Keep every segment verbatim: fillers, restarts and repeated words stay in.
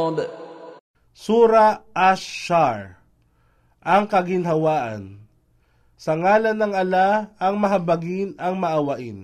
monde. Sura Ash-Shar, ang kaginhawaan. Sa ngalan ng ala, ang mahabagin, ang maawain.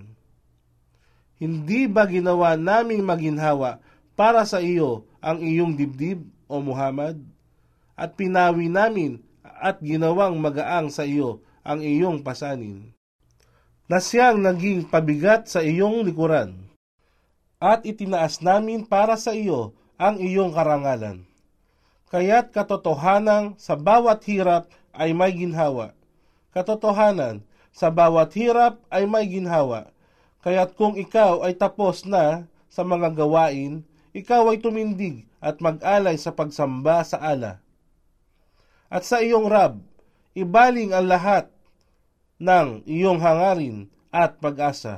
Hindi ba ginawa naming maginhawa para sa iyo ang iyong dibdib, o Muhammad? At pinawi namin at ginawang magaang sa iyo ang iyong pasanin, na siyang naging pabigat sa iyong likuran. At itinaas namin para sa iyo ang iyong karangalan. Kaya't katotohanan sa bawat hirap ay may ginhawa. Katotohanan sa bawat hirap ay may ginhawa. Kaya't kung ikaw ay tapos na sa mga gawain, ikaw ay tumindig at mag-alay sa pagsamba sa ala. At sa iyong Rab, ibaling ang lahat ng iyong hangarin at pag-asa.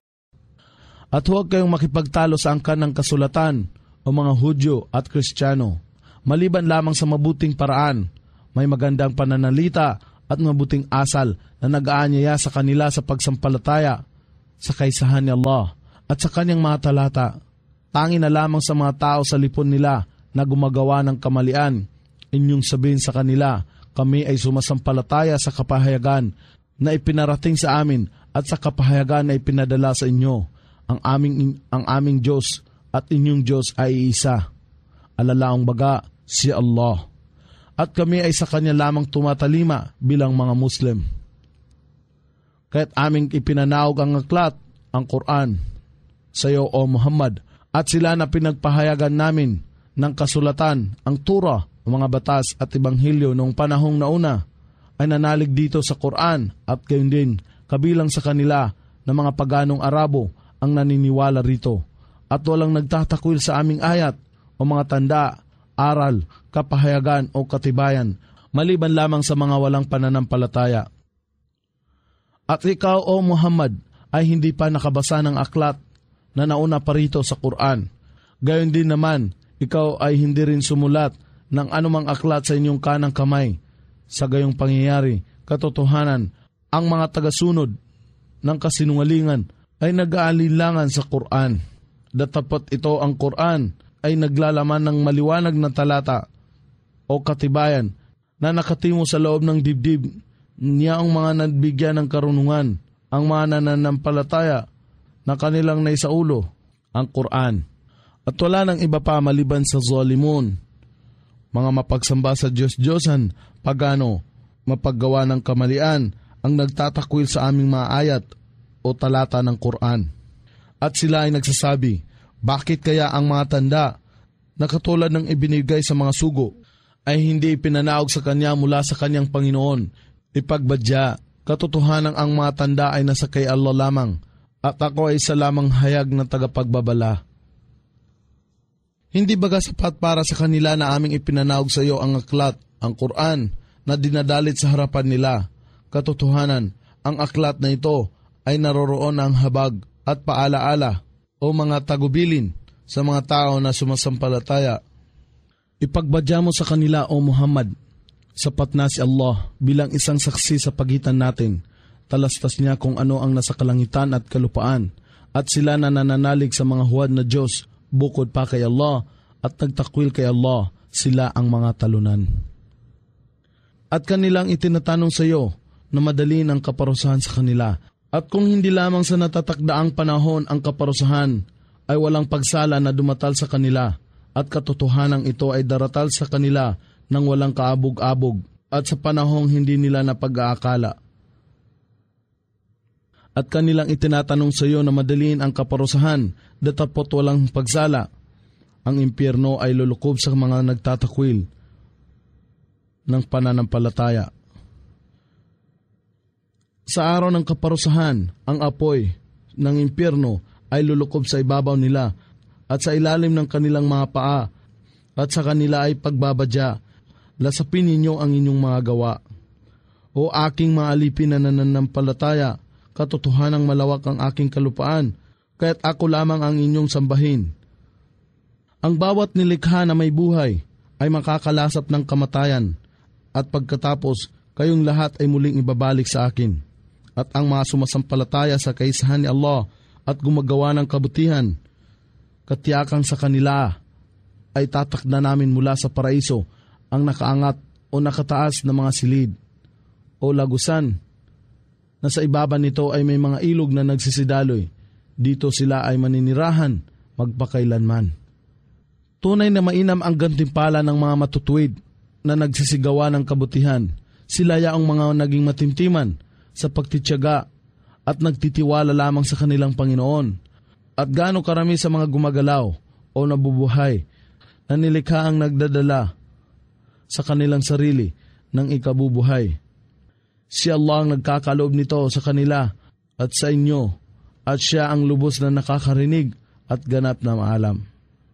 At huwag kayong makipagtalo sa angkan ng kasulatan o mga Hudyo at Kristiyano, maliban lamang sa mabuting paraan, may magandang pananalita at mabuting asal na nag-aanyaya sa kanila sa pagsampalataya sa kaisahan ni Allah at sa kanyang mga talata. Tangi na lamang sa mga tao sa lipon nila na gumagawa ng kamalian, inyong sabihin sa kanila, kami ay sumasampalataya sa kapahayagan na ipinarating sa amin at sa kapahayagan na ipinadala sa inyo. Ang aming, ang aming Diyos at inyong Diyos ay isa. Alalaong baga, si Allah. At kami ay sa Kanya lamang tumatalima bilang mga Muslim. Kaya't aming ipinanaog ang aklat, ang Quran, sa iyo, O Muhammad, at sila na pinagpahayagan namin ng kasulatan, ang Torah, mga batas at Ebanghelyo noong panahong nauna, ay nanalig dito sa Quran at gayon din kabilang sa kanila na mga paganong Arabo ang naniniwala rito, at walang nagtatakwil sa aming ayat o mga tanda, aral, kapahayagan o katibayan, maliban lamang sa mga walang pananampalataya. At ikaw, O Muhammad, ay hindi pa nakabasa ng aklat na nauna pa rito sa Quran. Gayon din naman, ikaw ay hindi rin sumulat ng anumang aklat sa inyong kanang kamay. Sa gayong pangyayari, katotohanan, ang mga tagasunod ng kasinungalingan ay nag-aalinlangan sa Quran. Datapot ito ang Quran ay naglalaman ng maliwanag na talata o katibayan na nakatimo sa loob ng dibdib niya ang mga nabigyan ng karunungan, ang mga nananampalataya na kanilang naisaulo, ang Quran. At wala nang iba pa maliban sa zalimun, mga mapagsamba sa Diyos-Diyosan, pagano, mapaggawa ng kamalian, ang nagtatakwil sa aming mga ayat o talata ng Quran. At sila ay nagsasabi, bakit kaya ang mga tanda na katulad ng ibinigay sa mga sugo ay hindi ipinanaog sa kanya mula sa kanyang Panginoon? Ipagbadya, katotohanan ang mga tanda ay nasa kay Allah lamang, at ako ay isa lamang hayag na tagapagbabala. Hindi baga sapat para sa kanila na aming ipinanaog sa iyo ang aklat, ang Quran, na dinadalit sa harapan nila? Katotohanan, ang aklat na ito ay naroroon ang habag at paalaala o mga tagubilin sa mga tao na sumasampalataya. Ipagbadya mo sa kanila, O Muhammad, sapat na si Allah bilang isang saksi sa pagitan natin. Talastas niya kung ano ang nasa kalangitan at kalupaan, at sila na nananalig sa mga huwad na Diyos bukod pa kay Allah at nagtakwil kay Allah, sila ang mga talunan. At kanilang itinatanong sa iyo na madali ng kaparusahan sa kanila. At kung hindi lamang sa natatakdaang panahon ang kaparusahan, ay walang pagsala na dumatal sa kanila, at katotohanan ito ay daratal sa kanila ng walang kaabog-abog at sa panahong hindi nila napag-aakala. At kanilang itinatanong sa iyo na madaliin ang kaparusahan, datapot walang pagsala. Ang impyerno ay lulukob sa mga nagtatakwil ng pananampalataya. Sa araw ng kaparusahan, ang apoy ng impyerno ay lulukob sa ibabaw nila at sa ilalim ng kanilang mga paa, at sa kanila ay pagbabadya, lasapin ninyo ang inyong mga gawa. O aking mga alipin na nananampalataya, katotohanang malawak ang aking kalupaan, kaya't ako lamang ang inyong sambahin. Ang bawat nilikha na may buhay ay makakalasap ng kamatayan, at pagkatapos kayong lahat ay muling ibabalik sa akin. At ang mga sumasampalataya sa kaisahan ni Allah at gumagawa ng kabutihan, katiyakan sa kanila ay tatakda namin mula sa paraiso ang nakaangat o nakataas na mga silid o lagusan na sa ibaba nito ay may mga ilog na nagsisidaloy. Dito sila ay maninirahan magpakailanman. Tunay na mainam ang gantimpala ng mga matutuwid na nagsisigawa ng kabutihan. Sila yaong mga naging matimtiman sa pagtitiyaga at nagtitiwala lamang sa kanilang Panginoon. At gaano karami sa mga gumagalaw o nabubuhay na nilikha ang nagdadala sa kanilang sarili ng ikabubuhay. Si Allah ang nagkakaloob nito sa kanila at sa inyo, at siya ang lubos na nakakarinig at ganap na maalam.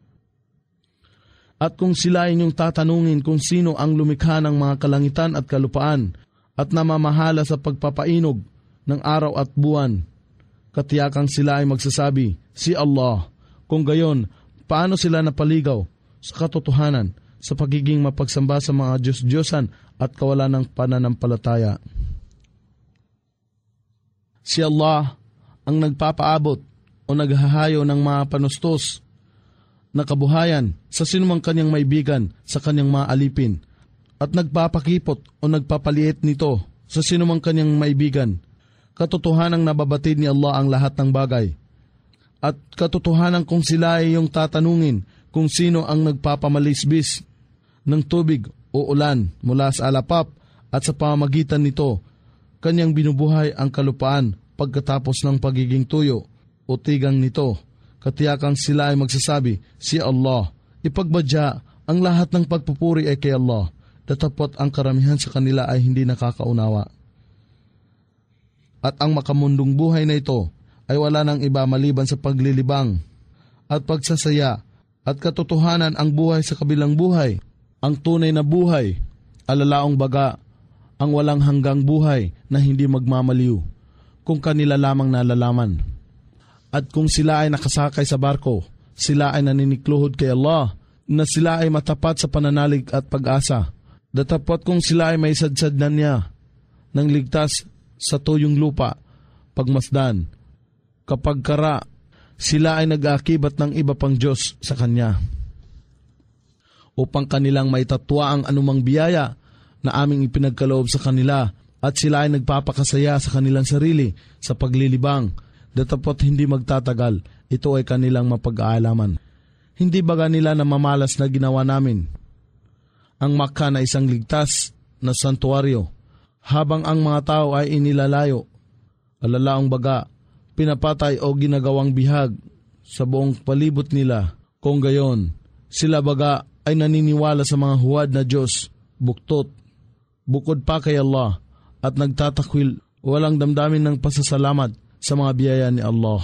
At kung sila inyong tatanungin kung sino ang lumikha ng mga kalangitan at kalupaan at namamahala sa pagpapainog ng araw at buwan, katiyakang sila ay magsasabi, si Allah. Kung gayon, paano sila napaligaw sa katotohanan sa pagiging mapagsamba sa mga Diyos-Diyosan at kawalan ng pananampalataya? Si Allah ang nagpapaabot o naghahayo ng mga panustos na kabuhayan sa sinumang kanyang maibigan sa kanyang mga alipin at nagpapakipot o nagpapaliit nito sa sinumang kanyang maibigan. Katotohanang nababatid ni Allah ang lahat ng bagay. At katotohanan kung sila ay iyong tatanungin kung sino ang nagpapamalisbis ng tubig o ulan mula sa alapap at sa pamamagitan nito, kanyang binubuhay ang kalupaan pagkatapos ng pagiging tuyo o tigang nito. Katiyakang sila ay magsasabi, si Allah. Ipagbadya, ang lahat ng pagpupuri ay kay Allah. Datapot ang karamihan sa kanila ay hindi nakakaunawa. At ang makamundong buhay na ito ay wala nang iba maliban sa paglilibang at pagsasaya at katotohanan ang buhay sa kabilang buhay, ang tunay na buhay, alalaong baga, ang walang hanggang buhay na hindi magmamaliw, kung kanila lamang nalalaman. At kung sila ay nakasakay sa barko, sila ay naninikluhod kay Allah, na sila ay matapat sa pananalig at pag-asa. Datapot kung sila ay may sadsad na niya, nang ligtas sa tuyong lupa, pagmasdan, kapag kara, sila ay nag-aakibat ng iba pang Diyos sa Kanya. Upang kanilang may tatwa ang anumang biyaya na aming ipinagkaloob sa kanila at sila ay nagpapakasaya sa kanilang sarili sa paglilibang, datapot hindi magtatagal, ito ay kanilang mapag-aalaman. Hindi baga nila na mamalas na ginawa namin ang Makkah na isang ligtas na santuaryo, habang ang mga tao ay inilalayo, alalaong baga, pinapatay o ginagawang bihag sa buong palibot nila. Kung gayon, sila baga ay naniniwala sa mga huwad na Diyos, buktot, bukod pa kay Allah, at nagtatakwil, walang damdamin ng pasasalamat sa mga biyaya ni Allah.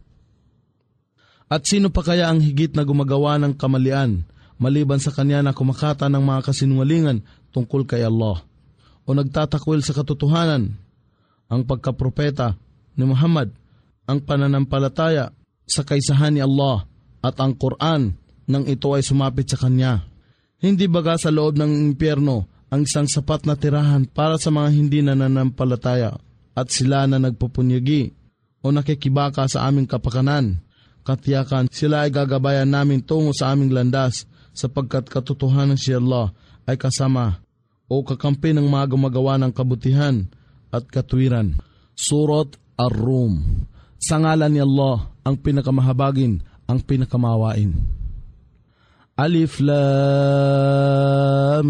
At sino pa kaya ang higit na gumagawa ng kamalian, maliban sa kanya na kumakata ng mga kasinungalingan tungkol kay Allah, o nagtatakwil sa katotohanan, ang pagkapropeta ni Muhammad, ang pananampalataya sa kaisahan ni Allah at ang Quran nang ito ay sumapit sa kanya. Hindi baga sa loob ng impyerno ang isang sapat na tirahan para sa mga hindi nananampalataya at sila na nagpupunyagi o nakikibaka sa aming kapakanan. Katiyakan sila ay gagabayan namin tungo sa aming landas sapagkat katotohanan si Allah ay kasama o kakampi ng mga gumagawa ng kabutihan at katwiran. Surat Ar-Rum. Sa ngalan ni Allah, ang pinakamahabagin, ang pinakamawain. Alif Lam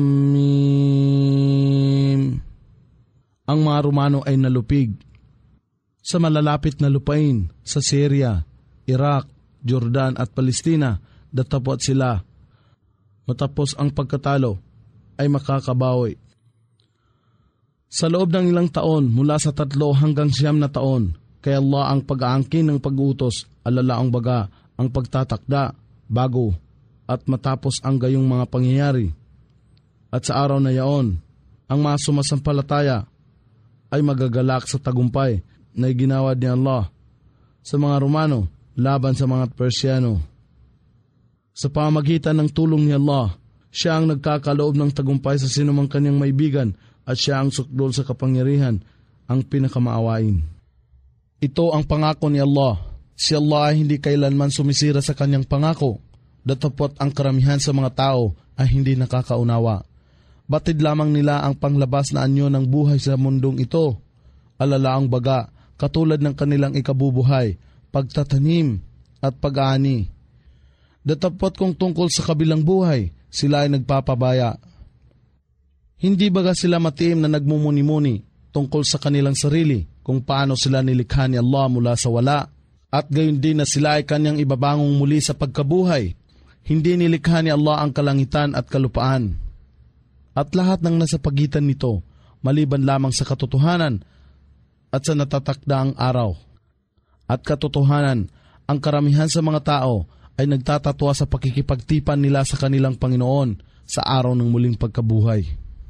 Mim. Ang mga Romano ay nalupig sa malalapit na lupain sa Syria, Iraq, Jordan at Palestina, datapot sila. Matapos ang pagkatalo ay makakabawi. Sa loob ng ilang taon, mula sa tatlo hanggang siyam na taon, kay Allah ang pag-aangkin ng pag-utos, alalaang baga ang pagtatakda, bago, at matapos ang gayong mga pangyayari. At sa araw na yaon, ang mga sumasampalataya ay magagalak sa tagumpay na iginawad ni Allah sa mga Romano laban sa mga Persiano. Sa pamamagitan ng tulong ni Allah, siya ang nagkakaloob ng tagumpay sa sinumang kanyang maibigan at siya ang sukdol sa kapangyarihan, ang pinakamaawain. Ito ang pangako ni Allah. Si Allah ay hindi kailanman sumisira sa kanyang pangako datapot ang karamihan sa mga tao ay hindi nakakaunawa. Batid lamang nila ang panglabas na anyo ng buhay sa mundong ito. Alalaang baga, katulad ng kanilang ikabubuhay, pagtatanim at pag-aani. Datapot kung tungkol sa kabilang buhay, sila ay nagpapabaya. Hindi baga sila matiim na nagmumuni-muni tungkol sa kanilang sarili kung paano sila nilikha ni Allah mula sa wala, at gayon din na sila ay kanyang ibabangong muli sa pagkabuhay. Hindi nilikha ni Allah ang kalangitan at kalupaan at lahat ng nasa pagitan nito, maliban lamang sa katotohanan at sa natatakdaang araw. At katotohanan, ang karamihan sa mga tao ay nagtatatwa sa pakikipagtipan nila sa kanilang Panginoon sa araw ng muling pagkabuhay.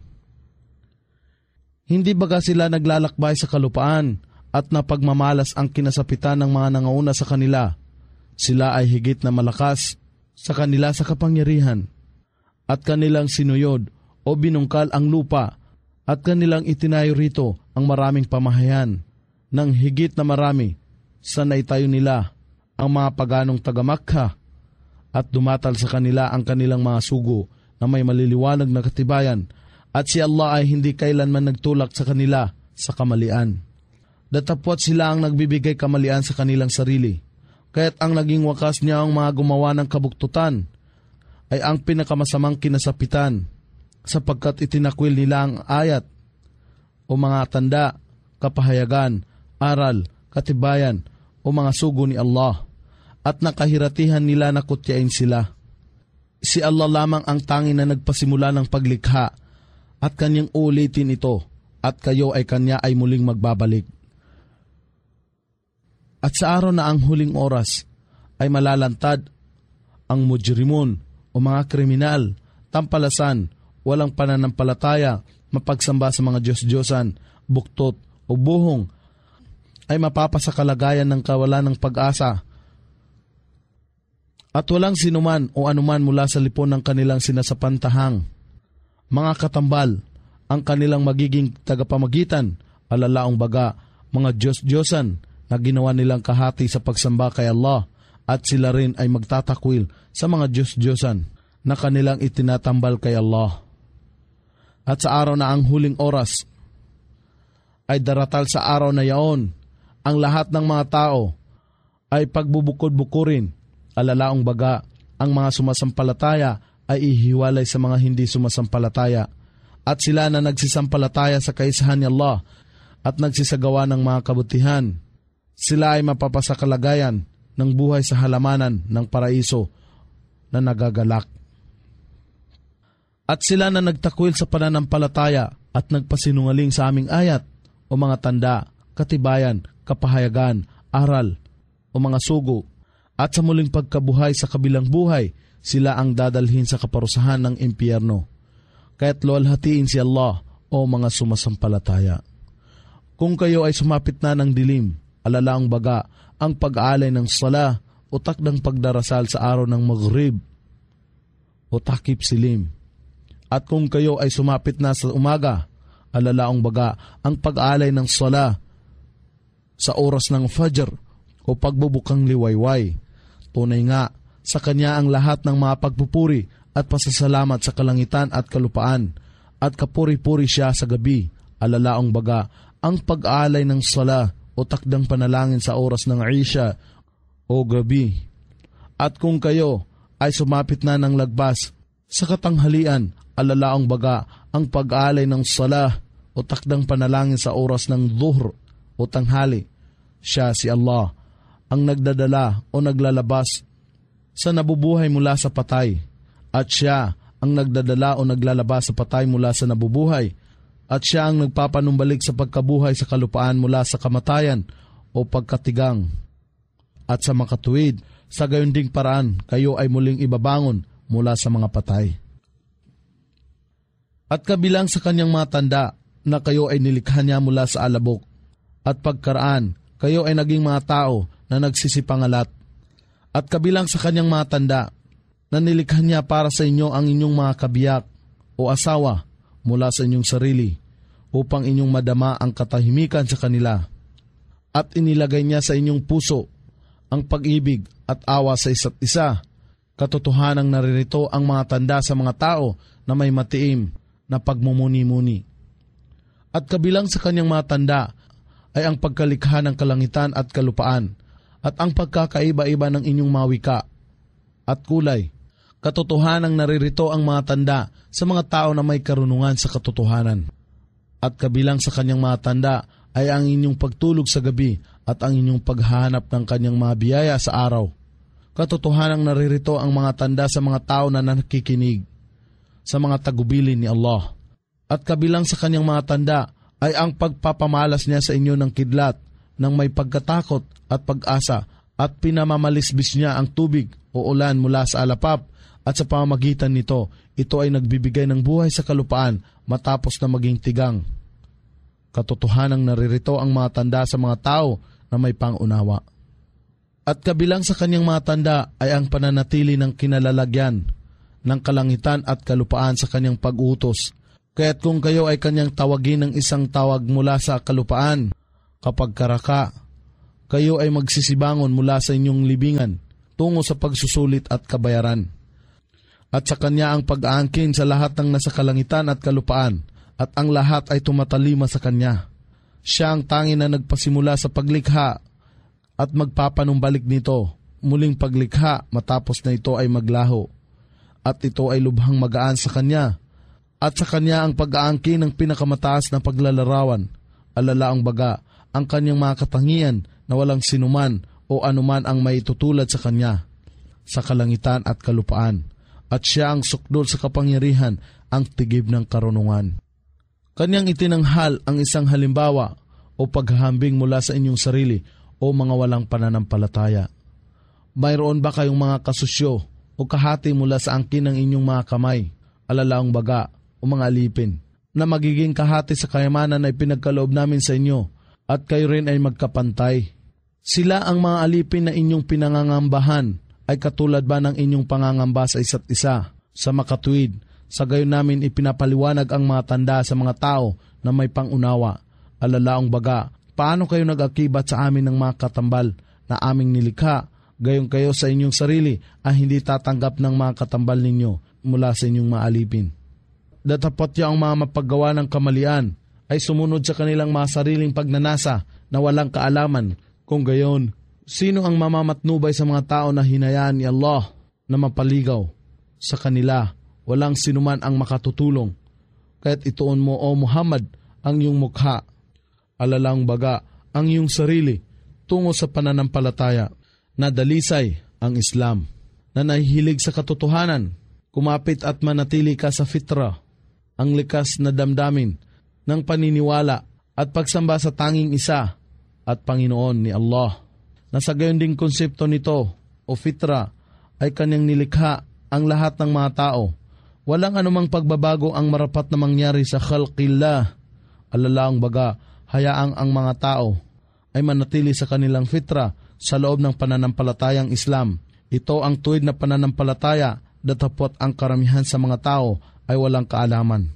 Hindi baga sila naglalakbay sa kalupaan at napagmamalas ang kinasapitan ng mga nangauna sa kanila. Sila ay higit na malakas sa kanila sa kapangyarihan at kanilang sinuyod o binungkal ang lupa at kanilang itinayo rito ang maraming pamahayan ng higit na marami sa naitayo nila ang mga paganong taga-Makka, at dumatal sa kanila ang kanilang mga sugo na may maliliwanag na katibayan, at si Allah ay hindi kailanman nagtulak sa kanila sa kamalian. Datapwat sila ang nagbibigay kamalian sa kanilang sarili, kaya't ang naging wakas niya ang mga gumawa ng kabuktutan ay ang pinakamasamang kinasapitan, sapagkat itinakwil nila ang ayat o mga tanda, kapahayagan, aral, katibayan o mga sugo ni Allah, at nakahiratihan nila na kutyain sila. Si Allah lamang ang tangi na nagpasimula ng paglikha at kanyang ulitin ito, at kayo ay kanya ay muling magbabalik. At sa araw na ang huling oras ay malalantad ang mujrimun o mga kriminal, tampalasan, walang pananampalataya, mapagsamba sa mga Diyos-Diyosan, buktot o buhong, ay mapapasakalagayan ng kawalan ng pag-asa, at walang sinuman o anuman mula sa lipon ng kanilang sinasapantahang. Mga katambal, ang kanilang magiging tagapamagitan, alalaong baga, mga Diyos-Diyosan na ginawa nilang kahati sa pagsamba kay Allah, at sila rin ay magtatakwil sa mga Diyos-Diyosan na kanilang itinatambal kay Allah. At sa araw na ang huling oras ay daratal sa araw na yaon, ang lahat ng mga tao ay pagbubukod-bukurin, alalaong baga, ang mga sumasampalataya ay ihiwalay sa mga hindi sumasampalataya, at sila na nagsisampalataya sa kaisahan ni Allah at nagsisagawa ng mga kabutihan, sila ay mapapasakalagayan ng buhay sa halamanan ng paraiso na nagagalak. At sila na nagtakwil sa pananampalataya at nagpasinungaling sa aming ayat o mga tanda, katibayan, kapahayagan, aral o mga sugo, at sa muling pagkabuhay sa kabilang buhay, sila ang dadalhin sa kaparusahan ng impyerno. Kaya't luwalhatiin si Allah o mga sumasampalataya. Kung kayo ay sumapit na ng dilim, alalaang baga, ang pag-aalay ng sala o takdang pagdarasal sa araw ng maghrib o takip silim. At kung kayo ay sumapit na sa umaga, alalaong baga, ang pag-aalay ng sala sa oras ng fajr o pagbubukang liwayway. Tunay nga, sa Kanya ang lahat ng mga pagpupuri at pasasalamat sa kalangitan at kalupaan, at kapuri-puri siya sa gabi, alalaong baga, ang pag-aalay ng sala o takdang panalangin sa oras ng Isha o gabi. At kung kayo ay sumapit na ng lagbas sa katanghalian, alalaong baga, ang pag-aalay ng sala o takdang panalangin sa oras ng dhuhr o tanghali. Siya si Allah ang nagdadala o naglalabas sa nabubuhay mula sa patay, at siya ang nagdadala o naglalabas sa patay mula sa nabubuhay, at siya ang nagpapanumbalik sa pagkabuhay sa kalupaan mula sa kamatayan o pagkatigang. At sa makatuwid, sa gayon ding paraan, kayo ay muling ibabangon mula sa mga patay. At kabilang sa kanyang mga tanda na kayo ay nilikha niya mula sa alabok, at pagkaraan, kayo ay naging mga tao na nagsisipangalat. At kabilang sa kanyang mga tanda na nilikha niya para sa inyo ang inyong mga kabiyak o asawa mula sa inyong sarili, upang inyong madama ang katahimikan sa kanila. At inilagay niya sa inyong puso ang pag-ibig at awa sa isa't isa, Katotohanang naririto ang mga tanda sa mga tao na may matiim na pagmumuni-muni. At kabilang sa kanyang mga tanda ay ang pagkalikha ng kalangitan at kalupaan at ang pagkakaiba-iba ng inyong mga wika at kulay. Katotohanang naririto ang mga tanda sa mga tao na may karunungan sa katotohanan. At kabilang sa kanyang mga tanda ay ang inyong pagtulog sa gabi at ang inyong paghahanap ng kanyang mga biyaya sa araw. Katotohanang naririto ang mga tanda sa mga tao na nakikinig sa mga tagubilin ni Allah. At kabilang sa kanyang mga tanda ay ang pagpapamalas niya sa inyo ng kidlat ng may pagkatakot at pag-asa at pinamamalisbis niya ang tubig o ulan mula sa alapap at sa pamamagitan nito, ito ay nagbibigay ng buhay sa kalupaan matapos na maging tigang. Katotohanang naririto ang mga tanda sa mga tao na may pangunawa. At kabilang sa kanyang mga tanda ay ang pananatili ng kinalalagyan ng kalangitan at kalupaan sa kanyang pag-utos. Kaya't kung kayo ay kanyang tawagin ng isang tawag mula sa kalupaan, kapag karaka, kayo ay magsisibangon mula sa inyong libingan tungo sa pagsusulit at kabayaran. At sa kanya ang pag-aangkin sa lahat ng nasa kalangitan at kalupaan, at ang lahat ay tumatalima sa kanya. Siya ang tanging na nagpasimula sa paglikha at magpapanumbalik nito, muling paglikha matapos na ito ay maglaho. At ito ay lubhang magaan sa kanya. At sa kanya ang pag-aangkin ng pinakamataas na paglalarawan, alalaang baga, ang kanyang mga katangian na walang sinuman o anuman ang maitutulad sa kanya, sa kalangitan at kalupaan. At siya ang sukdol sa kapangyarihan, ang tigib ng karunungan. Kanyang itinanghal ang isang halimbawa o paghahambing mula sa inyong sarili o mga walang pananampalataya. Mayroon ba kayong mga kasusyo o kahati mula sa angkin ng inyong mga kamay, alalaang baga o mga alipin, na magiging kahati sa kayamanan na ipinagkaloob namin sa inyo, at kayo rin ay magkapantay? Sila ang mga alipin na inyong pinangangambahan ay katulad ba ng inyong pangangamba sa isa't isa? Sa makatuwid, sa gayon namin ipinapaliwanag ang mga tanda sa mga tao na may pangunawa. Alalaang baga, paano kayo nag-akibat sa amin ng mga katambal na aming nilikha, gayon kayo sa inyong sarili ay hindi tatanggap ng mga katambal ninyo mula sa inyong mga alipin. Datapot niya ang mga mapaggawa ng kamalian ay sumunod sa kanilang mga sariling pagnanasa na walang kaalaman. Kung gayon, sino ang mamamatnubay sa mga tao na hinayaan ni Allah na mapaligaw sa kanila? Walang sinuman ang makatutulong. Kaya't ituon mo, O Muhammad, ang iyong mukha, alalang baga, ang iyong sarili, tungo sa pananampalataya, na dalisay ang Islam, na nahihilig sa katotohanan, kumapit at manatili ka sa fitra, ang likas na damdamin ng paniniwala at pagsamba sa tanging isa at Panginoon ni Allah. Nasa gayon ding konsepto nito o fitra ay kanyang nilikha ang lahat ng mga tao. Walang anumang pagbabago ang marapat na mangyari sa khalqillah. Alalaang baga, hayaang ang mga tao ay manatili sa kanilang fitra sa loob ng pananampalatayang Islam. Ito ang tuwid na pananampalataya, datapot ang karamihan sa mga tao ay walang kaalaman.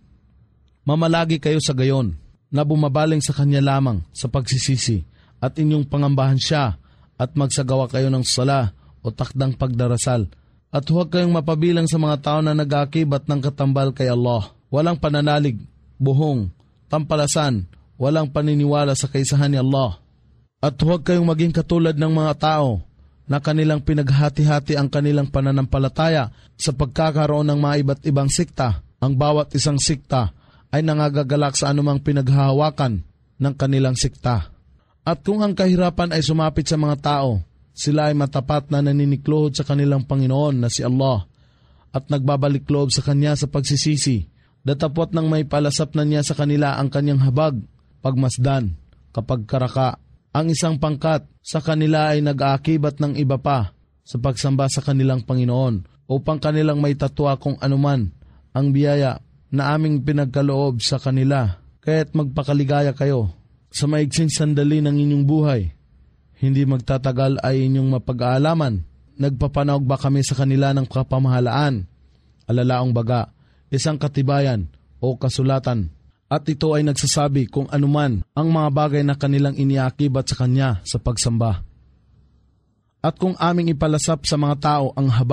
Mamalagi kayo sa gayon na bumabaling sa kanya lamang sa pagsisisi at inyong pangambahan siya at magsagawa kayo ng sala o takdang pagdarasal. At huwag kayong mapabilang sa mga tao na nag-aakibat ng katambal kay Allah. Walang pananalig, buhong, tampalasan, walang paniniwala sa kaisahan ni Allah. At huwag kayong maging katulad ng mga tao na kanilang pinaghati-hati ang kanilang pananampalataya sa pagkakaroon ng mga iba't ibang sikta. Ang bawat isang sikta ay nangagagalak sa anumang pinaghahawakan ng kanilang sikta. At kung ang kahirapan ay sumapit sa mga tao, sila ay matapat na naniniklohod sa kanilang Panginoon na si Allah at nagbabalik loob sa Kanya sa pagsisisi. Datapot nang may palasap na niya sa kanila ang Kanyang habag, pagmasdan, kapag karaka. Ang isang pangkat sa kanila ay nag-aakibat ng iba pa sa pagsamba sa kanilang Panginoon upang kanilang may tatwa kung anuman ang biyaya na aming pinagkaloob sa kanila. Kaya't magpakaligaya kayo sa maigsing sandali ng inyong buhay. Hindi magtatagal ay inyong mapag-aalaman. Nagpapanawag ba kami sa kanila ng kapamahalaan? Alalaang baga, isang katibayan o kasulatan. At ito ay nagsasabi kung anuman ang mga bagay na kanilang iniakibat sa Kanya sa pagsamba. At kung aming ipalasap sa mga tao ang habag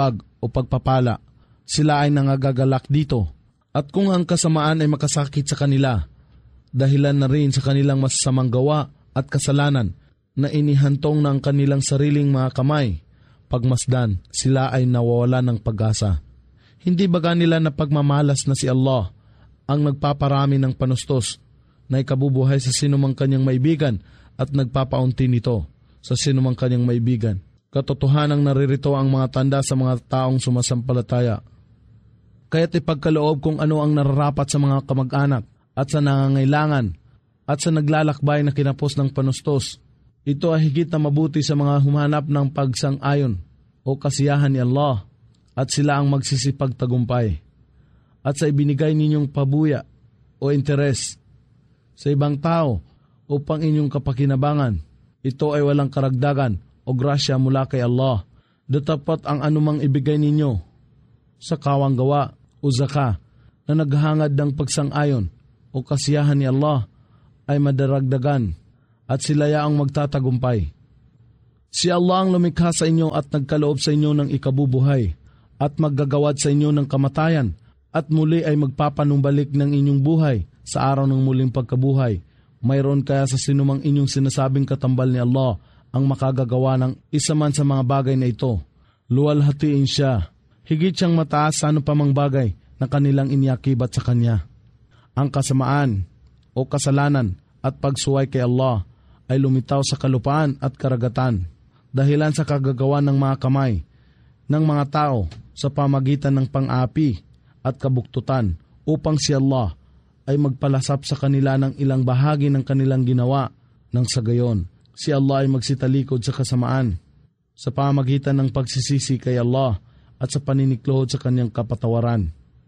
o pagpapala. Sila ay nangagagalak dito. At kung ang kasamaan ay makasakit sa kanila, dahilan na rin sa kanilang masasamang gawa at kasalanan na inihantong ng kanilang sariling mga kamay, pagmasdan, sila ay nawawala ng pag-asa. Hindi baga nila na pagmamalas na si Allah ang nagpaparami ng panustos na ikabubuhay sa sinumang kanyang maibigan at nagpapaunti nito sa sinumang kanyang maibigan. Katotohanang naririto ang mga tanda sa mga taong sumasampalataya. Kaya't ipagkaloob kung ano ang nararapat sa mga kamag-anak at sa nangangailangan at sa naglalakbay na kinapos ng panustos. Ito ay higit na mabuti sa mga humanap ng pagsang-ayon o kasiyahan ni Allah at sila ang magsisipagtagumpay. At sa ibinigay ninyong pabuya o interes sa ibang tao upang inyong kapakinabangan, ito ay walang karagdagan o grasya mula kay Allah. Datapat ang anumang ibigay ninyo sa kawang gawa o zaka na naghangad ng pagsang-ayon o kasiyahan ni Allah ay madaragdagan at sila yaang magtatagumpay. Si Allah ang lumikha sa inyo at nagkaloob sa inyo ng ikabubuhay at maggagawad sa inyo ng kamatayan at muli ay magpapanumbalik ng inyong buhay sa araw ng muling pagkabuhay. Mayroon kaya sa sinumang inyong sinasabing katambal ni Allah ang makagagawa ng isa man sa mga bagay na ito. Luwalhatiin siya. Higit siyang mataas sa ano pa mang bagay na kanilang iniakibat sa Kanya. Ang kasamaan o kasalanan at pagsuway kay Allah ay lumitaw sa kalupaan at karagatan dahilan sa kagagawa ng mga kamay ng mga tao sa pamagitan ng pang-api at kabuktutan upang si Allah ay magpalasap sa kanila ng ilang bahagi ng kanilang ginawa ng sa gayon. Si Allah ay magsitalikod sa kasamaan sa pamagitan ng pagsisisi kay Allah at sa paniniklohod sa kanyang kapatawaran.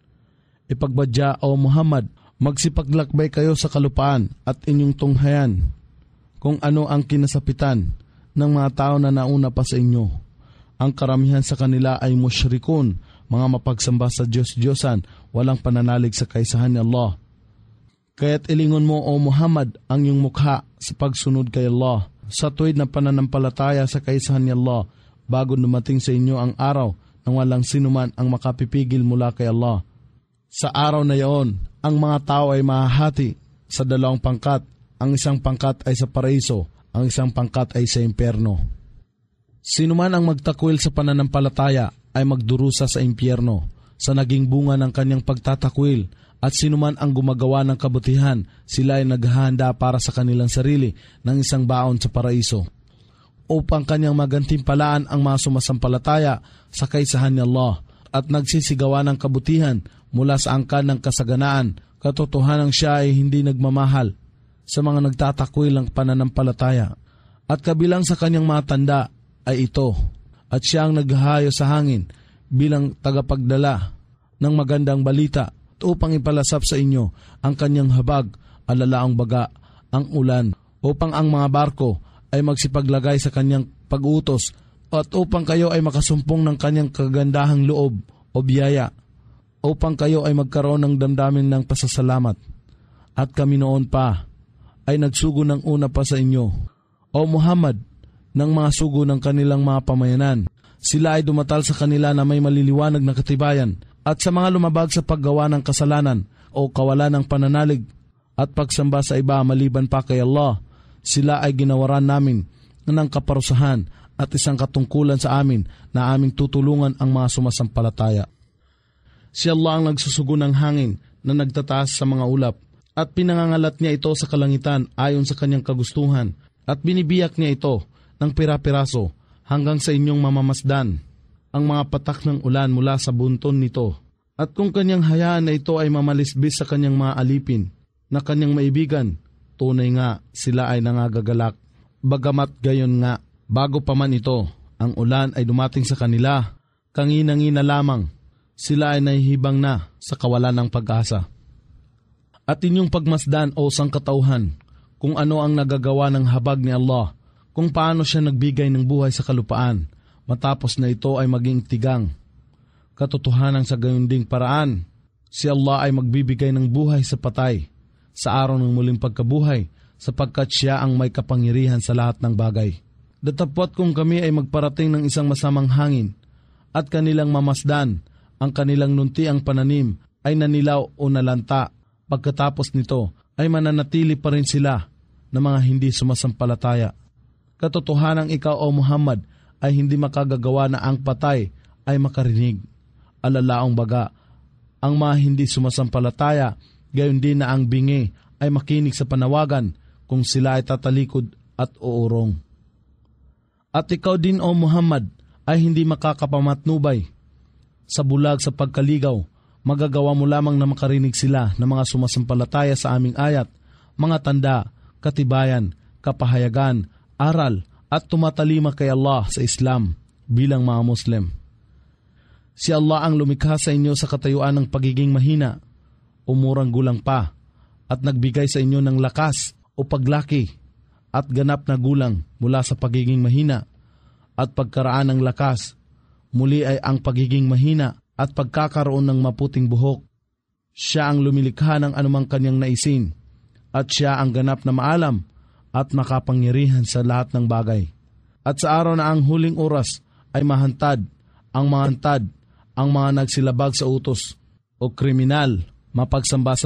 Ipagbadya o Muhammad, magsipaglakbay kayo sa kalupaan at inyong tunghayan kung ano ang kinasapitan ng mga tao na nauna pa sa inyo. Ang karamihan sa kanila ay musyrikun, mga mapagsamba sa Diyos-Diyosan, walang pananalig sa kaisahan ni Allah. Kaya't ilingon mo o Muhammad ang iyong mukha sa pagsunod kay Allah sa tuwid na pananampalataya sa kaisahan ni Allah bago dumating sa inyo ang araw nang walang sinuman ang makapipigil mula kay Allah. Sa araw na iyon, ang mga tao ay mahahati sa dalawang pangkat. Ang isang pangkat ay sa paraiso, ang isang pangkat ay sa impyerno. Sino man ang magtakwil sa pananampalataya ay magdurusa sa impyerno sa naging bunga ng kanyang pagtatakwil, at sino man ang gumagawa ng kabutihan, sila ay naghahanda para sa kanilang sarili ng isang baon sa paraiso upang kanyang magantimpalaan ang mga sumasampalataya sa kaisahan ni Allah at nagsisigawa ng kabutihan mula sa angkan ng kasaganaan. Katotohanan siya ay hindi nagmamahal sa mga nagtatakwil ng pananampalataya. At kabilang sa kanyang mga tanda ay ito, at siya ang naghahayo sa hangin bilang tagapagdala ng magandang balita upang ipalasap sa inyo ang kanyang habag, alalaang baga, ang ulan, upang ang mga barko ay magsipaglagay sa kanyang pag-utos at upang kayo ay makasumpong ng kanyang kagandahang loob o biyaya, upang kayo ay magkaroon ng damdamin ng pasasalamat. At kami noon pa ay nagsugo ng una pa sa inyo, o Muhammad, ng mga sugo ng kanilang mga pamayanan. Sila ay dumatal sa kanila na may maliliwanag na katibayan, at sa mga lumabag sa paggawa ng kasalanan o kawalan ng pananalig at pagsamba sa iba maliban pa kay Allah, sila ay ginawaran namin ng kaparusahan at isang katungkulan sa amin na aming tutulungan ang mga sumasampalataya. Si Allah ang nagsusugo ng hangin na nagtataas sa mga ulap at pinangangalat niya ito sa kalangitan ayon sa kanyang kagustuhan at binibiyak niya ito ng pira-piraso hanggang sa inyong mamamasdan ang mga patak ng ulan mula sa bunton nito. At kung kanyang hayaan na ito ay mamalisbis sa kanyang mga alipin na kanyang maibigan, tunay nga sila ay nangagagalak. Bagamat gayon nga, bago pa man ito, ang ulan ay dumating sa kanila, kangina-ngina lamang, sila ay nahihibang na sa kawalan ng pag-asa. At inyong pagmasdan o sangkatauhan, kung ano ang nagagawa ng habag ni Allah, kung paano siya nagbigay ng buhay sa kalupaan, matapos na ito ay maging tigang. Katotohanan sa gayon ding paraan, si Allah ay magbibigay ng buhay sa patay sa araw ng muling pagkabuhay, sapagkat siya ang may kapangyarihan sa lahat ng bagay. Datapwat kung kami ay magparating ng isang masamang hangin, at kanilang mamasdan, ang kanilang nuntiang pananim ay nanilaw o nalanta. Pagkatapos nito ay mananatili pa rin sila na mga hindi sumasampalataya. Katotohanang ikaw o Muhammad ay hindi makagagawa na ang patay ay makarinig. Alalaong baga, ang mga hindi sumasampalataya, gayon din na ang bingi ay makinig sa panawagan kung sila ay tatalikod at uurong. At ikaw din o Muhammad ay hindi makakapamatnubay. Sa bulag sa pagkaligaw, magagawa mo lamang na makarinig sila ng mga sumasampalataya sa aming ayat, mga tanda, katibayan, kapahayagan, aral at tumatalima kay Allah sa Islam bilang mga Muslim. Si Allah ang lumikha sa inyo sa katayuan ng pagiging mahina, umurang gulang pa, at nagbigay sa inyo ng lakas o paglaki at ganap na gulang mula sa pagiging mahina at pagkaraan ng lakas. Muli ay ang pagiging mahina at pagkakaroon ng maputing buhok. Siya ang lumilikha ng anumang kanyang naisin, at siya ang ganap na maalam at makapangyarihan sa lahat ng bagay. At sa araw na ang huling oras ay mahantad, ang mahantad, ang mga nagsilabag sa utos o kriminal, mapagsamba sa